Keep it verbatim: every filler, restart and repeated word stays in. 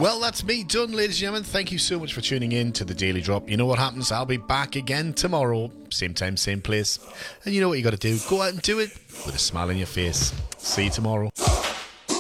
Well, that's me done, ladies and gentlemen. Thank you so much for tuning in to the Daily Drop. You know what happens? I'll be back again tomorrow, same time, same place. And you know what you got to do? Go out and do it with a smile on your face. See you tomorrow.